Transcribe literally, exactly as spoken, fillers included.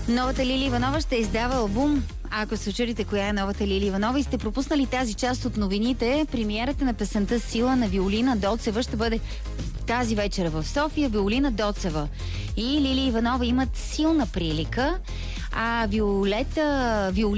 Новата Лили Иванова ще издава албум. Ако се чудите коя е новата Лили Иванова и сте пропуснали тази част от новините, премиерата на песента "Сила" на Виолина Доцева ще бъде тази вечер в София. Виолина Доцева и Лили Иванова имат силна прилика, а Виолета, Виолина